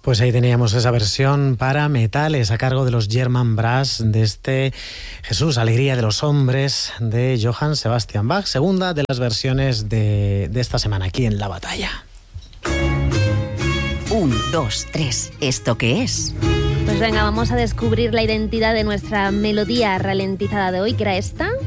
Pues ahí teníamos esa versión para metales a cargo de los German Brass de este Jesús, Alegría de los Hombres de Johann Sebastian Bach, segunda de las versiones de esta semana aquí en La Batalla. 1, 2, 3, ¿esto qué es? Pues venga, vamos a descubrir la identidad de nuestra melodía ralentizada de hoy, que era esta.